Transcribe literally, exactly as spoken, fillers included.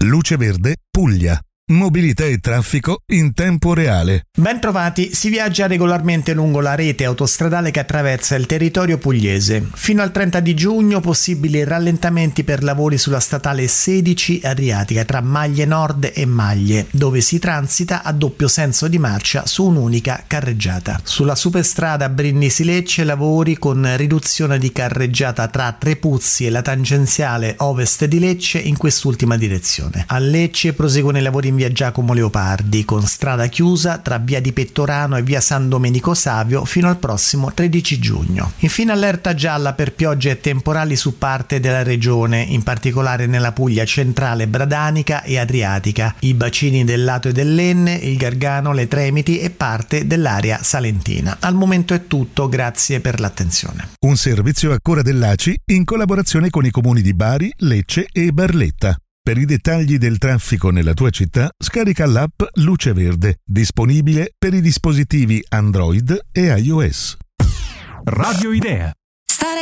Luce Verde Puglia. Mobilità e traffico in tempo reale. Ben trovati, si viaggia regolarmente lungo la rete autostradale che attraversa il territorio pugliese. Fino al trenta di giugno possibili rallentamenti per lavori sulla statale sedici Adriatica tra Maglie Nord e Maglie, dove si transita a doppio senso di marcia su un'unica carreggiata. Sulla superstrada Brindisi-Lecce lavori con riduzione di carreggiata tra Trepuzzi e la tangenziale ovest di Lecce in quest'ultima direzione. A Lecce proseguono i lavori in via Giacomo Leopardi, con strada chiusa tra via di Pettorano e via San Domenico Savio fino al prossimo tredici giugno. Infine allerta gialla per piogge e temporali su parte della regione, in particolare nella Puglia centrale bradanica e adriatica, i bacini del Lato e dell'Enne, il Gargano, le Tremiti e parte dell'area salentina. Al momento è tutto, grazie per l'attenzione. Un servizio a cura dell'A C I in collaborazione con i comuni di Bari, Lecce e Barletta. Per i dettagli del traffico nella tua città, scarica l'app Luce Verde, disponibile per i dispositivi Android e iOS. Radio Idea. Stare